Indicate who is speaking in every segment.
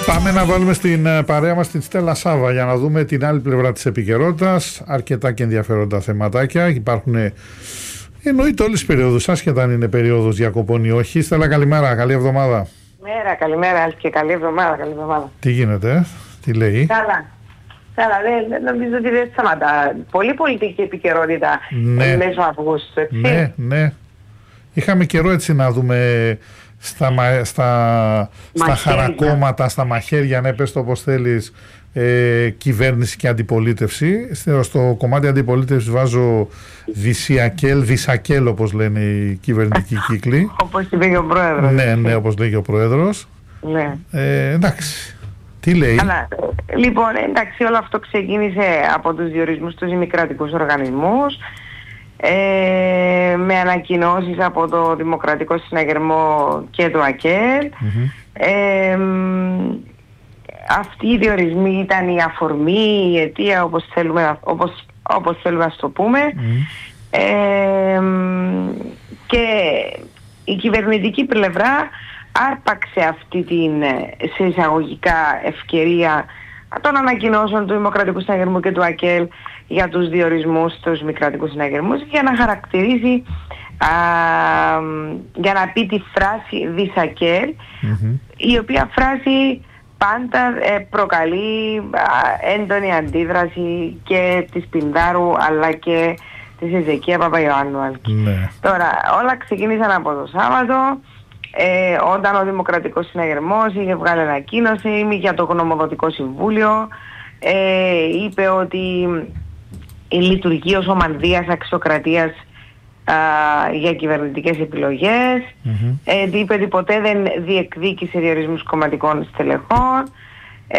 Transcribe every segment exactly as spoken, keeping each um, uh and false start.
Speaker 1: Πάμε να βάλουμε στην παρέα μας την Στέλλα Σάβα για να δούμε την άλλη πλευρά της επικαιρότητας. Αρκετά και ενδιαφέροντα θεματάκια. Υπάρχουν, εννοείται, όλες τις περίοδους, άσχετα αν είναι περίοδος διακοπών ή όχι. Στέλλα, καλημέρα, καλή εβδομάδα.
Speaker 2: Μέρα, καλημέρα και καλή εβδομάδα, καλή εβδομάδα.
Speaker 1: Τι γίνεται, τι λέει?
Speaker 2: Καλά. Καλά, δεν νομίζω ότι δεν σταματά. Πολύ πολιτική επικαιρότητα,
Speaker 1: ναι.
Speaker 2: Μέσω Αυγούστου, έτσι.
Speaker 1: Ναι, ναι. Είχαμε καιρό έτσι να δούμε στα, στα, στα χαρακόμματα, στα μαχαίρια, ναι, πες το όπως θέλεις, ε, κυβέρνηση και αντιπολίτευση. Στο κομμάτι αντιπολίτευση βάζω δυσιακέλ, δυσακέλ όπως λένε οι κυβερνητικοί κύκλοι.
Speaker 2: Όπως είπε και ο πρόεδρος.
Speaker 1: Ναι, ναι, όπως λέει και ο πρόεδρος.
Speaker 2: Ναι.
Speaker 1: Ε, εντάξει. Τι λέει?
Speaker 2: Αλλά, λοιπόν, εντάξει, όλο αυτό ξεκίνησε από τους διορισμούς στους ημικρατικούς οργανισμούς, ε, με ανακοινώσεις από το Δημοκρατικό Συναγερμό και το ΑΚΕΛ. Mm-hmm. Ε, αυτοί οι διορισμοί ήταν η αφορμή, η αιτία, όπως θέλουμε, όπως, όπως θέλουμε να το πούμε. Mm-hmm. Ε, και η κυβερνητική πλευρά άρπαξε αυτή την, σε εισαγωγικά, ευκαιρία των ανακοινώσεων του Δημοκρατικού Συναγερμού και του ΑΚΕΛ για τους διορισμούς στους μη κρατικούς συναγερμούς, για να χαρακτηρίζει, α, για να πει τη φράση δυσακέλ, mm-hmm. η οποία φράση πάντα ε, προκαλεί α, έντονη αντίδραση και της Πινδάρου αλλά και της Εζεκία Παπαϊωάννου. Mm-hmm. Τώρα όλα ξεκίνησαν από το Σάββατο, Ε, όταν ο Δημοκρατικός Συναγερμός είχε βγάλει ανακοίνωση για το Γνωμοδοτικό Συμβούλιο, ε, είπε ότι η λειτουργεί ως ομανδίας αξιοκρατίας α, για κυβερνητικές επιλογές. Mm-hmm. ε, είπε ότι ποτέ δεν διεκδίκησε διορισμούς κομματικών στελεχών. Ε,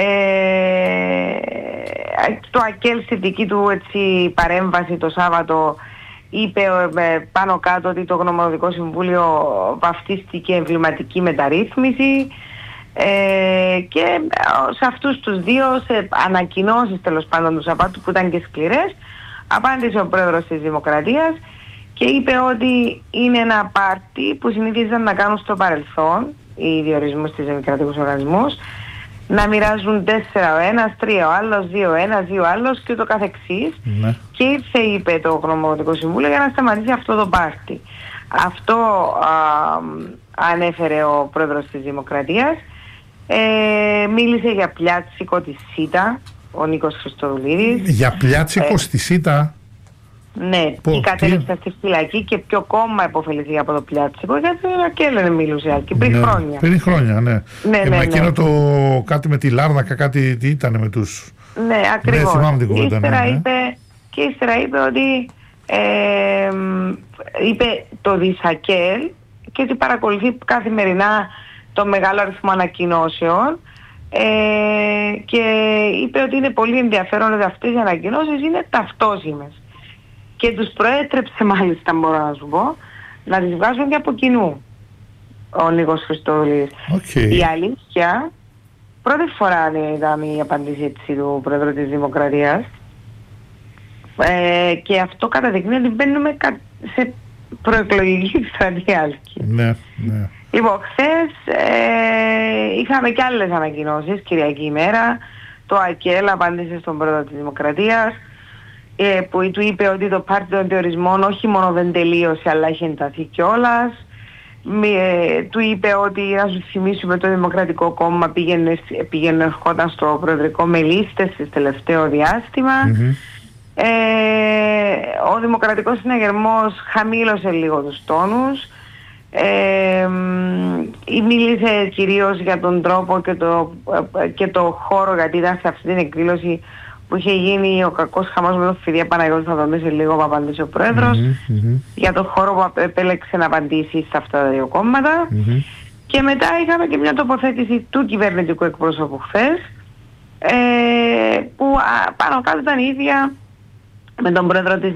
Speaker 2: το ΑΚΕΛ στη δική του, έτσι, παρέμβαση το Σάββατο είπε ε, πάνω κάτω ότι το Γνωμοδοτικό Συμβούλιο βαφτίστηκε εμβληματική μεταρρύθμιση, ε, και σε αυτούς τους δύο, σε ανακοινώσεις τέλος πάντων του Σαββάτου που ήταν και σκληρές, απάντησε ο πρόεδρος της Δημοκρατίας και είπε ότι είναι ένα πάρτι που συνήθιζαν να κάνουν στο παρελθόν οι διορισμούς στις δημοκρατικούς οργανισμούς, να μοιράζουν τέσσερα ο ένας, τρία ο άλλος, δύο ο ένας, δύο ο άλλος και ούτω καθεξής. Ναι. Και ήρθε, είπε το Γνωμοδοτικό Συμβούλιο, για να σταματήσει αυτό το πάρτι. Αυτό α, ανέφερε ο πρόεδρος της Δημοκρατίας. Ε, μίλησε για πλιάτσικο της ΣΥΤΑ, ο Νίκος Χριστοδουλίδης.
Speaker 1: Για πλιάτσικο ε, στη ΣΥΤΑ?
Speaker 2: Ναι, η κατέληξε στη φυλακή και ποιο κόμμα υποφεληθεί από το πλιάτσικο, γιατί και έλεγε μιλούσε αρκεί πριν
Speaker 1: ναι,
Speaker 2: χρόνια.
Speaker 1: Πριν χρόνια, ναι.
Speaker 2: Ναι,
Speaker 1: ε,
Speaker 2: ναι,
Speaker 1: μα
Speaker 2: ναι.
Speaker 1: εκείνο το κάτι με τη Λάρνακα, κάτι τι ήταν με τους...
Speaker 2: Ναι, ακριβώς.
Speaker 1: Ναι, θυμάμαι την κουβέντα.
Speaker 2: Ύστερα
Speaker 1: ναι, ναι.
Speaker 2: είπε, και ύστερα είπε ότι ε, είπε το δυσακέλ και ότι παρακολουθεί καθημερινά το μεγάλο αριθμό ανακοινώσεων, ε, και είπε ότι είναι πολύ ενδιαφέρον ότι αυτές οι ανακοινώσεις είναι ταυτόσιμες. Και τους προέτρεψε, μάλιστα, μπορώ να σου πω, να τις βγάζουν και από κοινού ο Νίκος Χριστοδουλίδης.
Speaker 1: Okay.
Speaker 2: Η αλήθεια, πρώτη φορά είδαμε η απαντήση, έτσι, του Πρόεδρου της Δημοκρατίας, ε, και αυτό καταδεικνύει ότι μπαίνουμε σε προεκλογική στρατεία.
Speaker 1: Ναι, ναι.
Speaker 2: Λοιπόν, χθες ε, είχαμε και άλλες ανακοινώσεις, Κυριακή ημέρα. Το ΑΚΕΛ απάντησε στον Πρόεδρο της Δημοκρατίας, ε, που του είπε ότι το πάρτι των διορισμών όχι μόνο δεν τελείωσε αλλά έχει ενταθεί κιόλας. Ε, του είπε ότι, να σου θυμίσουμε, το Δημοκρατικό Κόμμα πήγαινε, πήγαινε ερχόταν στο προεδρικό με λίστες στο τελευταίο διάστημα. Mm-hmm. Ε, ο Δημοκρατικός Συναγερμός χαμήλωσε λίγο τους τόνους. Ε, μίλησε κυρίως για τον τρόπο και το, και το χώρο, γιατί ήταν σε αυτή την εκδήλωση που είχε γίνει ο κακός χαμός με τον Φιδία Παναγιώτη, θα δούμε σε λίγο που απαντήσει ο πρόεδρος, mm-hmm, mm-hmm. για το χώρο που επέλεξε να απαντήσει σε αυτά τα δύο κόμματα. Mm-hmm. Και μετά είχαμε και μια τοποθέτηση του κυβερνητικού εκπρόσωπου χθες, ε, που α, πάνω κάτω ήταν η ίδια με τον πρόεδρο της